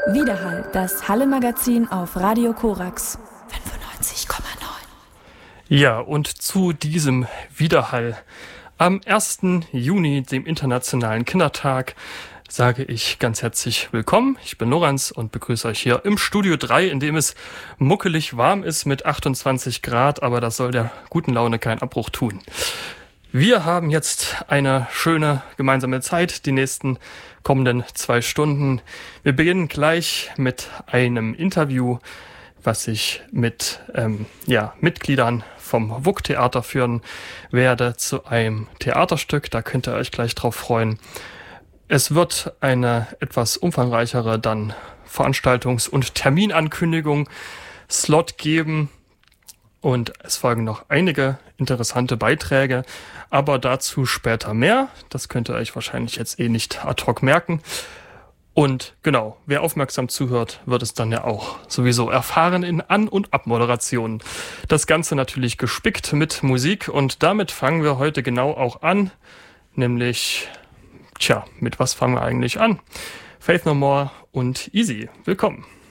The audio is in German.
Widerhall, das Halle-Magazin auf Radio Korax 95,9. Ja, und zu diesem Widerhall am 1. Juni, dem Internationalen Kindertag, sage ich ganz herzlich willkommen. Ich bin Lorenz und begrüße euch hier im Studio 3, in dem es muckelig warm ist mit 28 Grad, aber das soll der guten Laune keinen Abbruch tun. Wir haben jetzt eine schöne gemeinsame Zeit, die nächsten kommenden 2 Stunden. Wir beginnen gleich mit einem Interview, was ich mit Mitgliedern vom WUK-Theater führen werde zu einem Theaterstück. Da könnt ihr euch gleich drauf freuen. Es wird eine etwas umfangreichere dann Veranstaltungs- und Terminankündigung Slot geben. Und es folgen noch einige interessante Beiträge, aber dazu später mehr. Das könnt ihr euch wahrscheinlich jetzt nicht ad hoc merken. Und genau, wer aufmerksam zuhört, wird es dann ja auch sowieso erfahren in An- und Abmoderationen. Das Ganze natürlich gespickt mit Musik und damit fangen wir heute genau auch an. Nämlich, mit was fangen wir eigentlich an? Faith No More und Easy. Willkommen.